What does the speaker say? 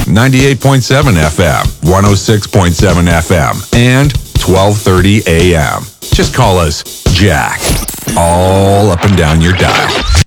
98.7 FM, 106.7 FM, and 1230 AM. Just call us Jack. All up and down your dial.